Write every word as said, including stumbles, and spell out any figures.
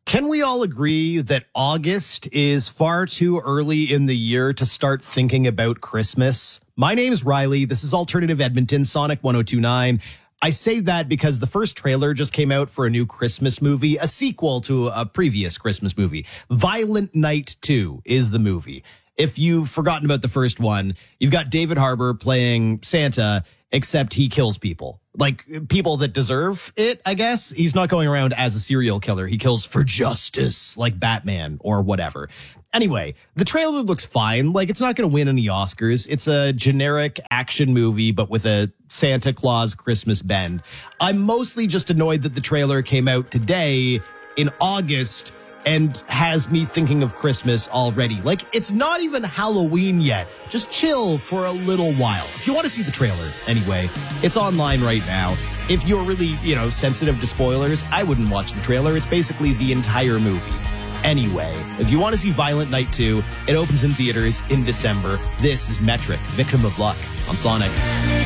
Can we all agree that August is far too early in the year to start thinking about Christmas? My name is Riley. This is Alternative Edmonton, Sonic one oh two point nine. I say that because the first trailer just came out for a new Christmas movie, a sequel to a previous Christmas movie. Violent Night two is the movie. If you've forgotten about the first one, you've got David Harbour playing Santa, except he kills people. Like, people that deserve it, I guess. He's not going around as a serial killer. He kills for justice, like Batman or whatever. Anyway, the trailer looks fine. Like, it's not going to win any Oscars. It's a generic action movie, but with a Santa Claus Christmas bend. I'm mostly just annoyed that the trailer came out today in August and has me thinking of Christmas already. Like, it's not even Halloween yet. Just chill for a little while. If you want to see the trailer, anyway, it's online right now. If you're really, you know, sensitive to spoilers, I wouldn't watch the trailer. It's basically the entire movie. Anyway, if you want to see Violent Night two, it opens in theaters in December. This is Metric, Victim of Luck on Sonic.